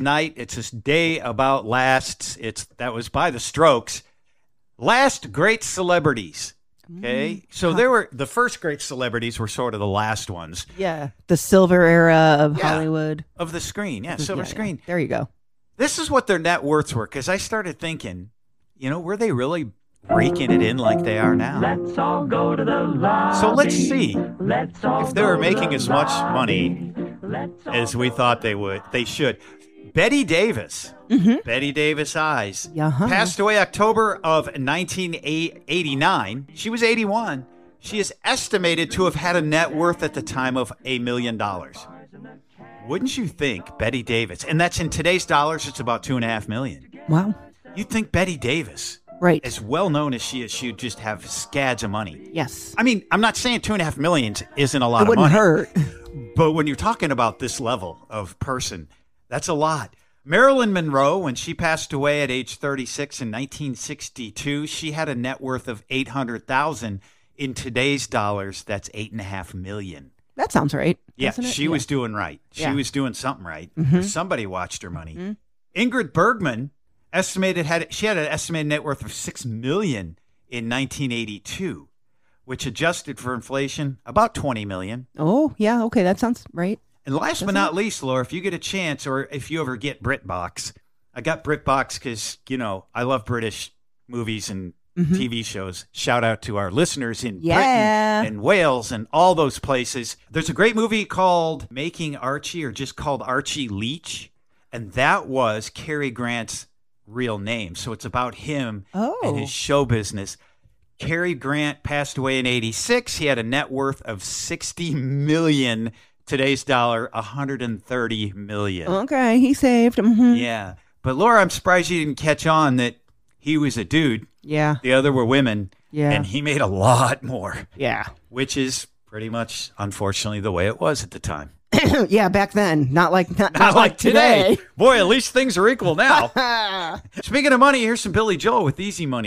night. It's this Day About Lasts. That was by the Strokes. Last great celebrities. Okay, so the first great celebrities were sort of the last ones. Yeah, the silver era of Hollywood. Of the screen, silver screen. Yeah. There you go. This is what their net worths were, because I started thinking, were they really raking it in like they are now? Let's all go to the lobby. So let's see if they were making as much money as we thought they should. Betty Davis. Betty Davis Eyes. Passed away October of 1989. She was 81. She is estimated to have had a net worth at the time of $1 million. Wouldn't you think Betty Davis, and that's in today's dollars, it's about $2.5 million. Wow. You'd think Betty Davis, right, as well known as she is, she'd just have scads of money. Yes. I mean, I'm not saying $2.5 million isn't a lot of money. It wouldn't hurt. But when you're talking about this level of person, that's a lot. Marilyn Monroe, when she passed away at age 36 in 1962, she had a net worth of $800,000. In today's dollars, that's $8.5 million. That sounds right. Yeah, she was doing right. She was doing something right. Somebody watched her money. Ingrid Bergman had an estimated net worth of $6 million in 1982, which adjusted for inflation, about $20 million. Oh, yeah. Okay, that sounds right. And last but not least, Laura, if you get a chance, or if you ever get BritBox, I got BritBox because, I love British movies and TV shows. Shout out to our listeners in Britain and Wales and all those places. There's a great movie called Making Archie, or just called Archie Leach. And that was Cary Grant's real name. So it's about him and his show business. Cary Grant passed away in 86. He had a net worth of $60 million. Today's dollar, $130 million. Okay, he saved. Yeah. But Laura, I'm surprised you didn't catch on that he was a dude. Yeah. The other were women. Yeah. And he made a lot more. Yeah. Which is pretty much, unfortunately, the way it was at the time. Yeah, back then. Not like today. Boy, at least things are equal now. Speaking of money, here's some Billy Joel with Easy Money.